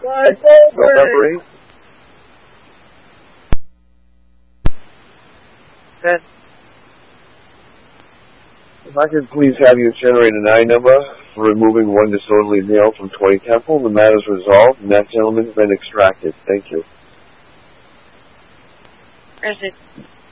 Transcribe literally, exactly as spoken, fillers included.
Number eight. Ten. If I could please have you generate an I number for removing one disorderly male from Toy Temple, the matter is resolved and that gentleman has been extracted. Thank you. Where's it?